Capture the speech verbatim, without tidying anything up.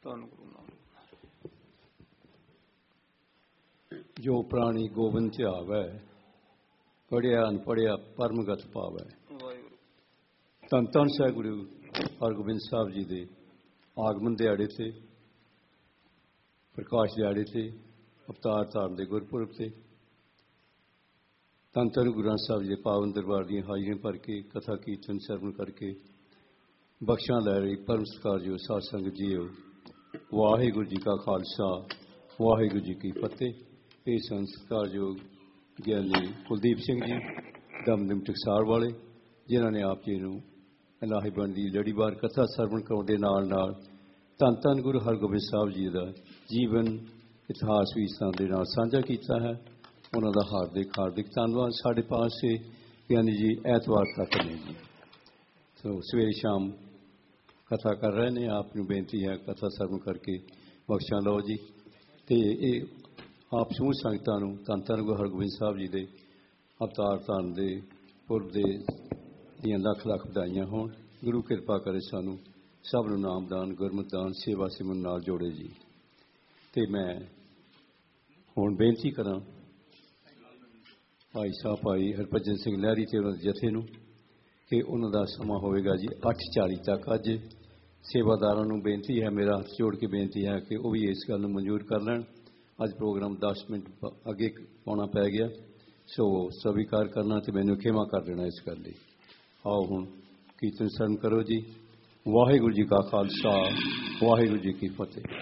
ਧੰਨ ਗੁਰੂ ਨਾਨਕ। ਜੋ ਪ੍ਰਾਣੀ ਗੋਬਿੰਦ ਧਿਆਵੈ, ਪੜ੍ਹਿਆ ਅਨਪੜ੍ਹਿਆ ਪਰਮਗਤ ਪਾਵੈ। ਵਾਹਿਗੁਰੂ। ਧੰਨ ਧੰਨ ਸਾਹਿਬ ਗੁਰੂ ਹਰਗੋਬਿੰਦ ਸਾਹਿਬ ਜੀ ਦੇ ਆਗਮਨ ਦਿਹਾੜੇ ਤੇ, ਪ੍ਰਕਾਸ਼ ਦਿਹਾੜੇ ਤੇ, ਅਵਤਾਰ ਧਾਰਨ ਦੇ ਗੁਰਪੁਰਬ ਤੇ ਧੰਨ ਧੰਨ ਗੁਰੂ ਗ੍ਰੰਥ ਸਾਹਿਬ ਜੀ ਦੇ ਪਾਵਨ ਦਰਬਾਰ ਦੀਆਂ ਹਾਜ਼ਰੀਆਂ ਭਰ ਕੇ ਕਥਾ ਕੀਰਤਨ ਸਰਵਣ ਕਰਕੇ ਬਖਸ਼ਾਂ ਲੈ ਰਹੀ ਪਰਮ ਸਤਿਕਾਰਯੋਗ ਸਾਧ ਸੰਗਤ ਜੀਓ, ਵਾਹਿਗੁਰੂ ਜੀ ਕਾ ਖਾਲਸਾ, ਵਾਹਿਗੁਰੂ ਜੀ ਕੀ ਫਤਿਹ। ਇਹ ਸੰਸਕਾਰਯੋਗ ਗਿਆਨੀ ਕੁਲਦੀਪ ਸਿੰਘ ਜੀ ਦਮਦਮ ਟਕਸਾਲ ਵਾਲੇ, ਜਿਨ੍ਹਾਂ ਨੇ ਆਪ ਜੀ ਨੂੰ ਇਲਾਹੀ ਬਣ ਦੀ ਲੜੀਵਾਰ ਕਥਾ ਸਰਵਣ ਕਰਾਉਣ ਦੇ ਨਾਲ ਨਾਲ ਧੰਨ ਧੰਨ ਗੁਰੂ ਹਰਗੋਬਿੰਦ ਸਾਹਿਬ ਜੀ ਦਾ ਜੀਵਨ ਇਤਿਹਾਸ ਵੀ ਇਸ ਤਰ੍ਹਾਂ ਦੇ ਨਾਲ ਸਾਂਝਾ ਕੀਤਾ ਹੈ। ਉਹਨਾਂ ਦਾ ਹਾਰਦਿਕ ਹਾਰਦਿਕ ਧੰਨਵਾਦ। ਸਾਡੇ ਪਾਸੇ ਗਿਆਨੀ ਜੀ ਐਤਵਾਰ ਤੱਕ ਨੇ ਜੀ, ਸੋ ਸਵੇਰੇ ਸ਼ਾਮ ਕਥਾ ਕਰ ਰਹੇ ਨੇ। ਆਪ ਨੂੰ ਬੇਨਤੀ ਹੈ ਕਥਾ ਸਰਵਣ ਕਰਕੇ ਬਖਸ਼ਾਂ ਲਓ ਜੀ। ਅਤੇ ਇਹ ਆਪ ਸਮੂਹ ਸੰਗਤਾਂ ਨੂੰ ਧੰਨ ਧੰਨ ਗੁਰੂ ਹਰਗੋਬਿੰਦ ਸਾਹਿਬ ਜੀ ਦੇ ਅਵਤਾਰ ਧਾਰਨ ਦੇ ਪੁਰਬ ਦੇ ਦੀਆਂ ਲੱਖ ਲੱਖ ਵਧਾਈਆਂ ਹੋਣ। ਗੁਰੂ ਕਿਰਪਾ ਕਰੇ ਸਾਨੂੰ ਸਭ ਨੂੰ ਨਾਮਦਾਨ, ਗੁਰਮਤਿ ਦਾਨ, ਸੇਵਾ ਸਿਮਰਨ ਨਾਲ ਜੋੜੇ ਜੀ। ਅਤੇ ਮੈਂ ਹੁਣ ਬੇਨਤੀ ਕਰਾਂ ਭਾਈ ਸਾਹਿਬ ਭਾਈ ਹਰਭਜਨ ਸਿੰਘ ਲਹਿਰੀ ਅਤੇ ਉਹਨਾਂ ਦੇ ਜਥੇ ਨੂੰ ਕਿ ਉਹਨਾਂ ਦਾ ਸਮਾਂ ਹੋਵੇਗਾ ਜੀ ਅੱਠ ਚਾਲੀ ਤੱਕ। ਅੱਜ ਸੇਵਾਦਾਰਾਂ ਨੂੰ ਬੇਨਤੀ ਹੈ, ਮੇਰਾ ਹੱਥ ਜੋੜ ਕੇ ਬੇਨਤੀ ਹੈ ਕਿ ਉਹ ਵੀ ਇਸ ਗੱਲ ਨੂੰ ਮਨਜ਼ੂਰ ਕਰ ਲੈਣ। ਅੱਜ ਪ੍ਰੋਗਰਾਮ ਦਸ ਮਿੰਟ ਅੱਗੇ ਪਾਉਣਾ ਪੈ ਗਿਆ, ਸੋ ਸਵੀਕਾਰ ਕਰਨਾ ਅਤੇ ਮੈਨੂੰ ਖਿਮਾ ਕਰ ਦੇਣਾ ਇਸ ਗੱਲ ਲਈ। ਆਓ ਹੁਣ ਕੀਰਤਨ ਸਰਵਣ ਕਰੋ ਜੀ। ਵਾਹਿਗੁਰੂ ਜੀ ਕਾ ਖਾਲਸਾ, ਵਾਹਿਗੁਰੂ ਜੀ ਕੀ ਫਤਿਹ।